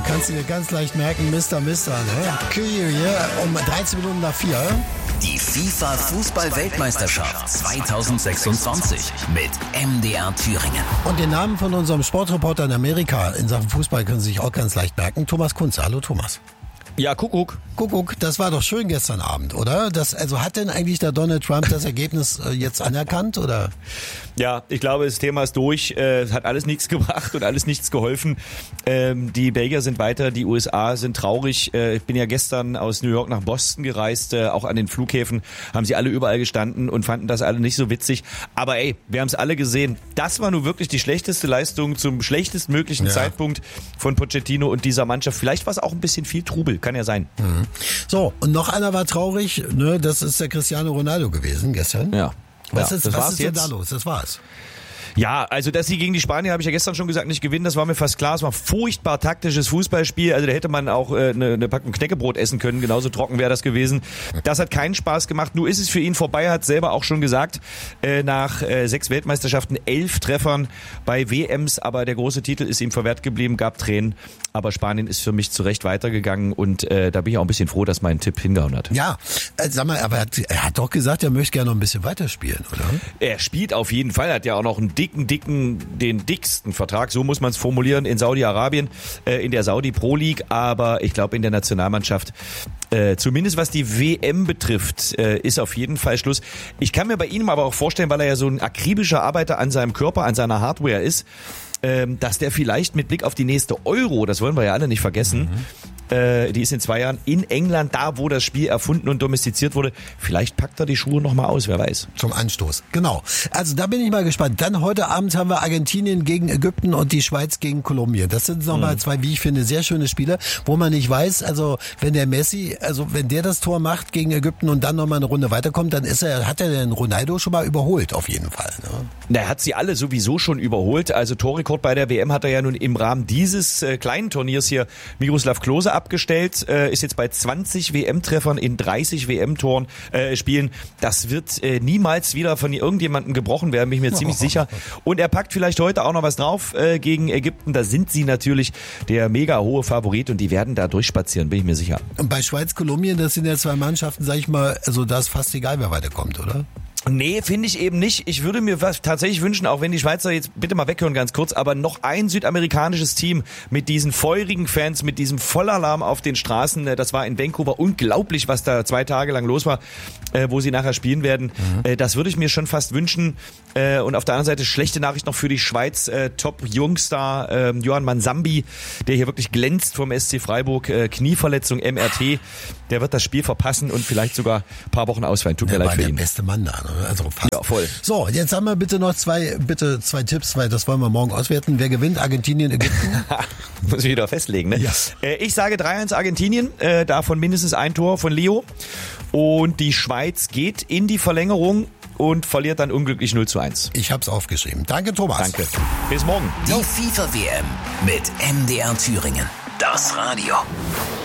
kannst du dir ganz leicht merken, Mr. Ne? Hier um 13 Minuten nach 4. Die FIFA-Fußball-Weltmeisterschaft 2026 mit MDR Thüringen. Und den Namen von unserem Sportreporter in Amerika in Sachen Fußball können Sie sich auch ganz leicht merken. Thomas Kunze. Hallo Thomas. Ja, Kuckuck, das war doch schön gestern Abend, oder? Also hat denn eigentlich der Donald Trump das Ergebnis jetzt anerkannt, oder? Ja, ich glaube, das Thema ist durch. Es hat alles nichts gebracht und alles nichts geholfen. Die Belgier sind weiter, die USA sind traurig. Ich bin ja gestern aus New York nach Boston gereist. Auch an den Flughäfen haben sie alle überall gestanden und fanden das alle nicht so witzig. Aber ey, wir haben es alle gesehen. Das war nun wirklich die schlechteste Leistung zum schlechtestmöglichen Zeitpunkt von Pochettino und dieser Mannschaft. Vielleicht war es auch ein bisschen viel Trubel, kann ja sein. Mhm. So, und noch einer war traurig, ne? Das ist der Cristiano Ronaldo gewesen gestern. Ja. Was ist denn da los? Das war's. Ja, also dass sie gegen die Spanier, habe ich ja gestern schon gesagt, nicht gewinnen, das war mir fast klar. Es war ein furchtbar taktisches Fußballspiel. Also da hätte man auch eine Packung Knäckebrot essen können. Genauso trocken wäre das gewesen. Das hat keinen Spaß gemacht. Nur ist es für ihn vorbei, hat selber auch schon gesagt. Nach 6 Weltmeisterschaften, 11 Treffern bei WMs. Aber der große Titel ist ihm verwehrt geblieben, gab Tränen. Aber Spanien ist für mich zu Recht weitergegangen. Und da bin ich auch ein bisschen froh, dass mein Tipp hingehauen hat. Ja, sag mal, aber er hat doch gesagt, er möchte gerne noch ein bisschen weiterspielen, oder? Er spielt auf jeden Fall. Er hat ja auch noch einen den dicksten Vertrag, so muss man es formulieren, in Saudi-Arabien, in der Saudi Pro League, aber ich glaube in der Nationalmannschaft, zumindest was die WM betrifft, ist auf jeden Fall Schluss. Ich kann mir bei ihm aber auch vorstellen, weil er ja so ein akribischer Arbeiter an seinem Körper, an seiner Hardware ist, dass der vielleicht mit Blick auf die nächste Euro, das wollen wir ja alle nicht vergessen, die ist in 2 Jahren in England, da wo das Spiel erfunden und domestiziert wurde. Vielleicht packt er die Schuhe nochmal aus, wer weiß. Zum Anstoß, genau. Also da bin ich mal gespannt. Dann heute Abend haben wir Argentinien gegen Ägypten und die Schweiz gegen Kolumbien. Das sind nochmal 2, wie ich finde, sehr schöne Spiele, wo man nicht weiß, also wenn der Messi, also wenn der das Tor macht gegen Ägypten und dann nochmal eine Runde weiterkommt, dann hat er den Ronaldo schon mal überholt, auf jeden Fall. Ne? Er hat sie alle sowieso schon überholt. Also Torrekord bei der WM hat er ja nun im Rahmen dieses kleinen Turniers hier Miroslav Klose abgestellt, ist jetzt bei 20 WM-Treffern in 30 WM-Toren Spielen. Das wird niemals wieder von irgendjemandem gebrochen werden, bin ich mir ziemlich sicher. Und er packt vielleicht heute auch noch was drauf gegen Ägypten. Da sind sie natürlich der mega hohe Favorit und die werden da durchspazieren, bin ich mir sicher. Und bei Schweiz-Kolumbien, das sind ja 2 Mannschaften, sag ich mal, also da ist fast egal, wer weiterkommt, oder? Nee, finde ich eben nicht. Ich würde mir tatsächlich wünschen, auch wenn die Schweizer jetzt bitte mal weghören ganz kurz, aber noch ein südamerikanisches Team mit diesen feurigen Fans, mit diesem Vollalarm auf den Straßen. Das war in Vancouver unglaublich, was da 2 Tage lang los war, wo sie nachher spielen werden. Das würde ich mir schon fast wünschen. Und auf der anderen Seite schlechte Nachricht noch für die Schweiz. Top-Jungstar Johann Mansambi, der hier wirklich glänzt vom SC Freiburg. Knieverletzung, MRT. Der wird das Spiel verpassen und vielleicht sogar ein paar Wochen ausfallen. Tut mir leid für ihn. Der beste Mann da. Also fast. Ja, voll. So, jetzt haben wir bitte noch zwei Tipps, weil das wollen wir morgen auswerten. Wer gewinnt? Argentinien, Ägypten? Muss ich wieder festlegen, ne? Ja. Ich sage 3-1 Argentinien, davon mindestens ein Tor von Leo. Und die Schweiz geht in die Verlängerung und verliert dann unglücklich 0-1. Ich hab's aufgeschrieben. Danke, Thomas. Danke. Bis morgen. Die FIFA-WM mit MDR Thüringen. Das Radio.